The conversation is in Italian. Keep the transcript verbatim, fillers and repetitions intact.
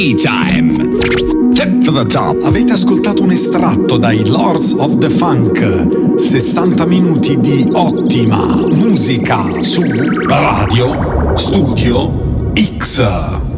Time. Tip to the top. Avete ascoltato un estratto dai Lords of the Funk, sessanta minuti di ottima musica su Radio Studio X.